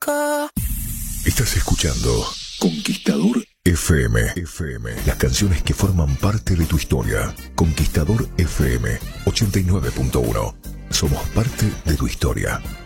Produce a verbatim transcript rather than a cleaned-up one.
loca. Estás escuchando Conquistador F M. F M. Las canciones que forman parte de tu historia. Conquistador F M ochenta y nueve punto uno. Somos parte de tu historia.